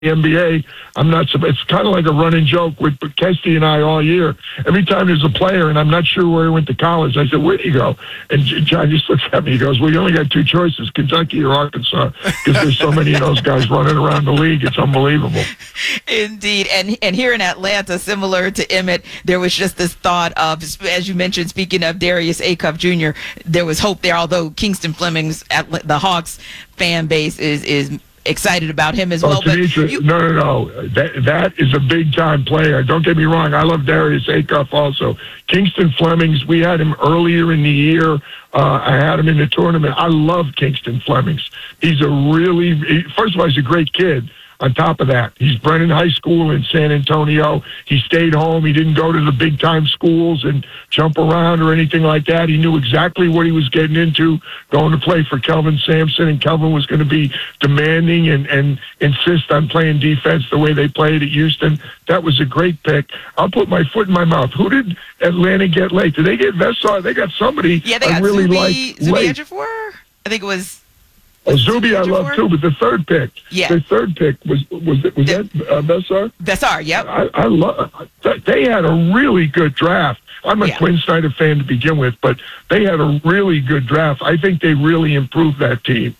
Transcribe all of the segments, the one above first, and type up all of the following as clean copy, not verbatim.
the NBA, I'm not. It's kind of like a running joke with Kesty and I all year. Every time there's a player, and I'm not sure where he went to college, I said, "Where'd he go?" And John just looks at me. He goes, "Well, you only got two choices: Kentucky or Arkansas, because there's so many of those guys running around the league. It's unbelievable." Indeed, and here in Atlanta, similar to Emmett, there was just this thought of, as you mentioned, speaking of Darius Acuff Jr., there was hope there. Although Kingston Fleming's the Hawks fan base is excited about him as well. Tenitra, no. That is a big-time player. Don't get me wrong. I love Darius Acuff also. Kingston Flemings, we had him earlier in the year. I had him in the tournament. I love Kingston Flemings. He's first of all, he's a great kid. On top of that, he's Brennan High School in San Antonio. He stayed home. He didn't go to the big-time schools and jump around or anything like that. He knew exactly what he was getting into, going to play for Kelvin Sampson, and Kelvin was going to be demanding and insist on playing defense the way they played at Houston. That was a great pick. I'll put my foot in my mouth. Who did Atlanta get late? Did they get Vessar? They got somebody they got really Zuby late. Ejiofor? I think it was. Zuby I love too, but the third pick, the third pick was that Vessar? Vessar, yep. I love. They had a really good draft. I'm a Quinn Snyder fan to begin with, but they had a really good draft. I think they really improved that team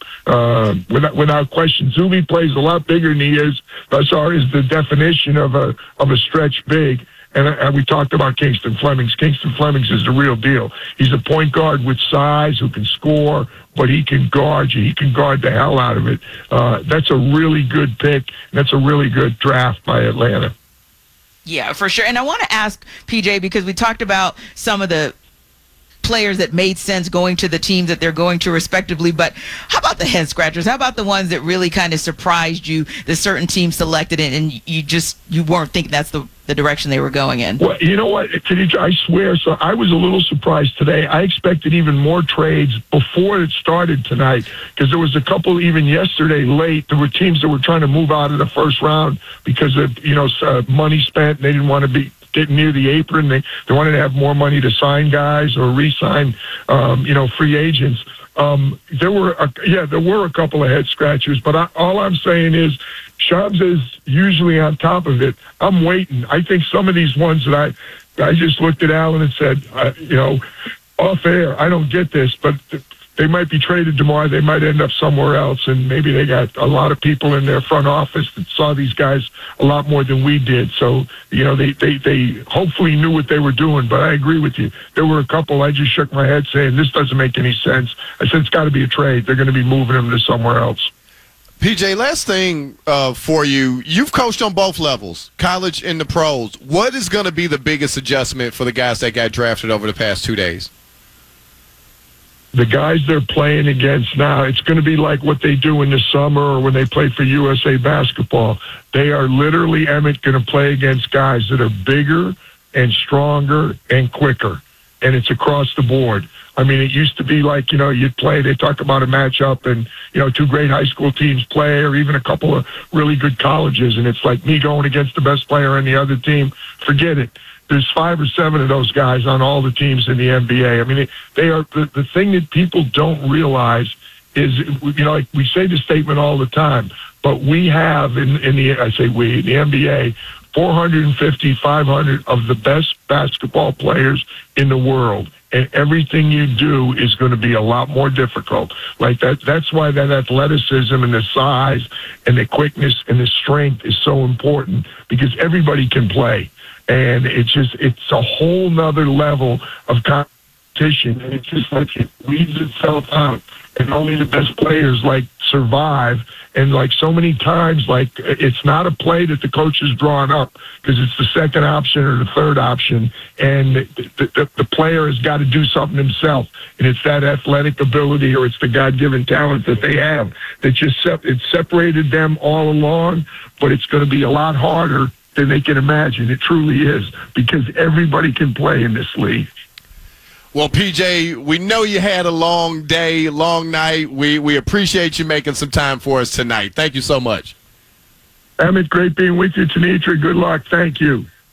without question. Zuby plays a lot bigger than he is. Vessar is the definition of a stretch big. And we talked about Kingston Flemings. Kingston Flemings is the real deal. He's a point guard with size who can score, but he can guard you. He can guard the hell out of it. That's a really good pick. That's a really good draft by Atlanta. Yeah, for sure. And I want to ask PJ, because we talked about some of the players that made sense going to the teams that they're going to respectively, but how about the head scratchers? How about the ones that really kind of surprised you, the certain teams selected and you weren't thinking that's the direction they were going in? Well, you know what, I swear, so I was a little surprised today. I expected even more trades before it started tonight, because there was a couple even yesterday late. There were teams that were trying to move out of the first round because of money spent. They didn't want to be getting near the apron. They wanted to have more money to sign guys or re-sign, free agents. There were a couple of head scratchers, but all I'm saying is Shams is usually on top of it. I'm waiting. I think some of these ones that I just looked at Alan and said, off air, I don't get this, but they might be traded tomorrow. They might end up somewhere else, and maybe they got a lot of people in their front office that saw these guys a lot more than we did. So, they hopefully knew what they were doing. But I agree with you. There were a couple I just shook my head saying, this doesn't make any sense. I said, it's got to be a trade. They're going to be moving them to somewhere else. PJ, last thing for you. You've coached on both levels, college and the pros. What is going to be the biggest adjustment for the guys that got drafted over the past 2 days? The guys they're playing against now, it's going to be like what they do in the summer or when they play for USA Basketball. They are literally, Emmett, going to play against guys that are bigger and stronger and quicker. And it's across the board. I mean, it used to be like, you'd play, they talk about a matchup and, two great high school teams play or even a couple of really good colleges. And it's like me going against the best player on the other team. Forget it. There's 5 or 7 of those guys on all the teams in the NBA. I mean, they are the thing that people don't realize is, like we say the statement all the time, but we have in the NBA, 450, 500 of the best basketball players in the world. And everything you do is going to be a lot more difficult. Like that. That's why that athleticism and the size and the quickness and the strength is so important, because everybody can play. And it's a whole nother level of competition. And it's just like it weeds itself out. And only the best players survive. And so many times, it's not a play that the coach has drawn up, because it's the second option or the third option. And the player has got to do something himself. And it's that athletic ability or it's the God-given talent that they have that just it's separated them all along. But it's going to be a lot harder than they can imagine. It truly is, because everybody can play in this league. Well, PJ, we know you had a long day, long night. We appreciate you making some time for us tonight. Thank you so much. Emmett, great being with you. Tenitra, good luck. Thank you.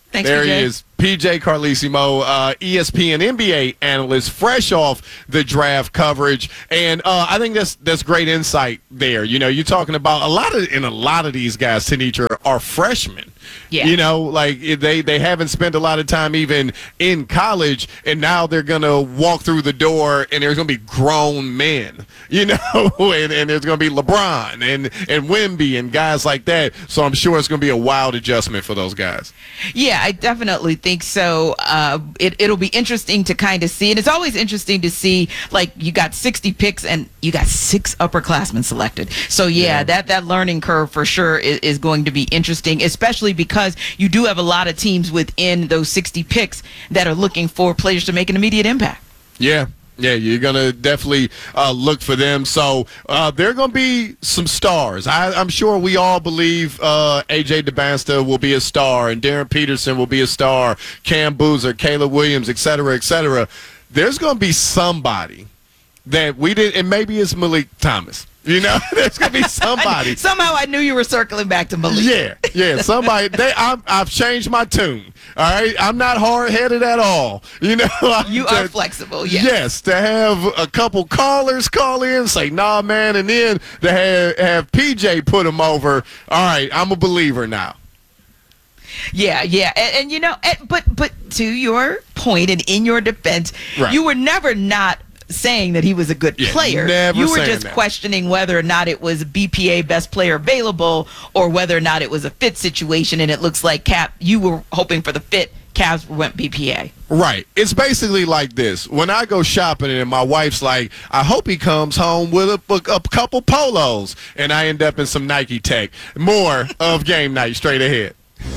Thanks, there PJ. he is. PJ Carlesimo, ESPN NBA analyst, fresh off the draft coverage, and I think that's great insight there. You know, you're talking about a lot of these guys, Tenitra, are freshmen. Yeah. You know, like they haven't spent a lot of time even in college, and now they're gonna walk through the door, and there's gonna be grown men. You know, and there's gonna be LeBron and Wemby and guys like that. So I'm sure it's gonna be a wild adjustment for those guys. Yeah, I definitely think so. It'll be interesting to kind of see. And it's always interesting to see, like, you got 60 picks and you got 6 upperclassmen selected. So, yeah. that learning curve for sure is going to be interesting, especially because you do have a lot of teams within those 60 picks that are looking for players to make an immediate impact. Yeah. Yeah, you're going to definitely look for them. So there are going to be some stars. I'm sure we all believe A.J. DeBansta will be a star and Darren Peterson will be a star, Cam Boozer, Caleb Williams, et cetera, et cetera. There's going to be somebody that we didn't, and maybe it's Malik Thomas. You know, there's going to be somebody. Somehow I knew you were circling back to Malik. Yeah, somebody. I've changed my tune. All right, I'm not hard-headed at all. You know, You are flexible, yes. Yes, to have a couple callers call in, say, nah, man, and then to have PJ put him over. All right, I'm a believer now. Yeah, and you know, but to your point and in your defense, Right. you were never not saying that he was a good player. never You were saying just that. questioning whether or not it was BPA best player available or whether or not it was a fit situation. And it looks like you were hoping for the fit. Cavs went BPA. Right. It's basically like this. When I go shopping and my wife's like, I hope he comes home with a couple polos, and I end up in some Nike Tech. More of Game Night straight ahead.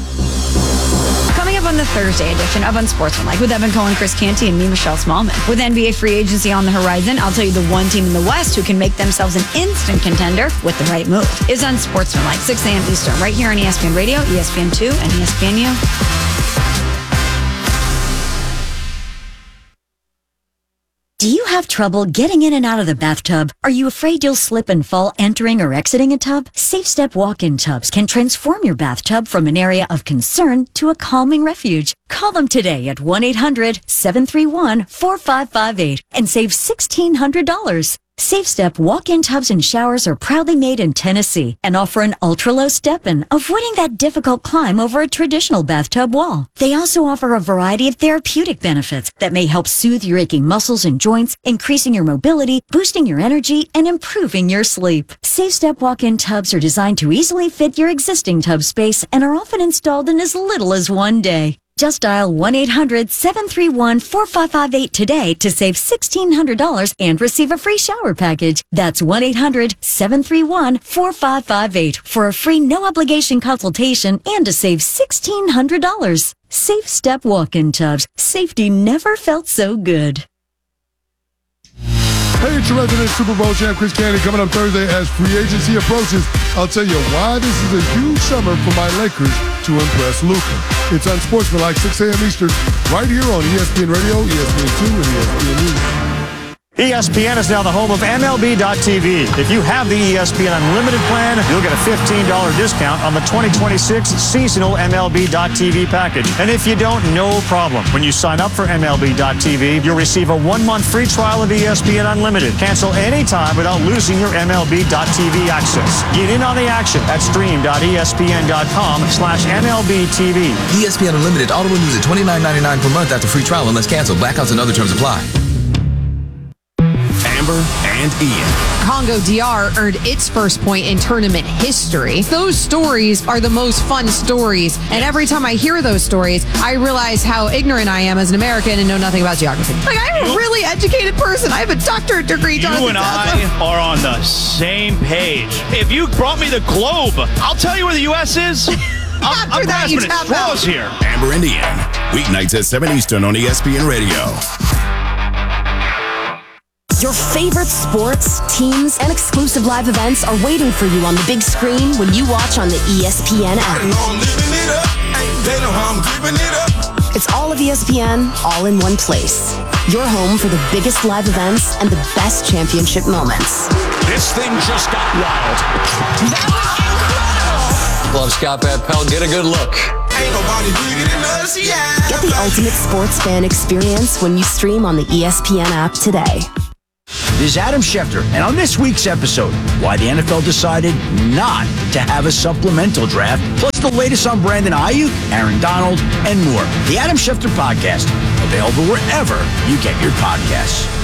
Coming up on the Thursday edition of Unsportsmanlike with Evan Cohen, Chris Canty, and me, Michelle Smallman. With NBA free agency on the horizon, I'll tell you the one team in the West who can make themselves an instant contender with the right move. Is Unsportsmanlike, 6 a.m. Eastern, right here on ESPN Radio, ESPN2, and ESPNU. Do you have trouble getting in and out of the bathtub? Are you afraid you'll slip and fall entering or exiting a tub? Safe Step walk-in tubs can transform your bathtub from an area of concern to a calming refuge. Call them today at 1-800-731-4558 and save $1,600. Safe Step walk-in tubs and showers are proudly made in Tennessee and offer an ultra-low step-in, avoiding that difficult climb over a traditional bathtub wall. They also offer a variety of therapeutic benefits that may help soothe your aching muscles and joints, increasing your mobility, boosting your energy, and improving your sleep. Safe Step walk-in tubs are designed to easily fit your existing tub space and are often installed in as little as one day. Just dial 1-800-731-4558 today to save $1,600 and receive a free shower package. That's 1-800-731-4558 for a free no-obligation consultation and to save $1,600. Safe Step walk-in tubs. Safety never felt so good. Hey, it's your resident Super Bowl champ, Chris Canty, coming up Thursday as free agency approaches. I'll tell you why this is a huge summer for my Lakers to impress Luka. It's Unsportsmanlike, 6 a.m. Eastern, right here on ESPN Radio, ESPN2, and ESPN News. ESPN is now the home of MLB.tv. If you have the ESPN Unlimited plan, you'll get a $15 discount on the 2026 seasonal MLB.tv package. And if you don't, no problem. When you sign up for MLB.tv, you'll receive a 1-month free trial of ESPN Unlimited. Cancel anytime without losing your MLB.tv access. Get in on the action at stream.espn.com/MLBTV. ESPN Unlimited auto renews at $29.99 per month after free trial unless canceled. Blackouts and other terms apply. Amber and Ian. Congo DR earned its first point in tournament history. Those stories are the most fun stories. And every time I hear those stories, I realize how ignorant I am as an American and know nothing about geography. Like, I'm a really educated person. I have a doctorate degree. You and I are on the same page. If you brought me the globe, I'll tell you where the U.S. is. I'm grasping at straws here. Amber and Ian. Weeknights at 7 Eastern on ESPN Radio. Your favorite sports, teams, and exclusive live events are waiting for you on the big screen when you watch on the ESPN app. It's all of ESPN, all in one place. Your home for the biggest live events and the best championship moments. This thing just got wild. Love Scott Van Pelt. Get a good look. Ain't nobody bigger than us, yeah. Get the ultimate sports fan experience when you stream on the ESPN app today. This is Adam Schefter, and on this week's episode, why the NFL decided not to have a supplemental draft, plus the latest on Brandon Ayuk, Aaron Donald, and more. The Adam Schefter Podcast, available wherever you get your podcasts.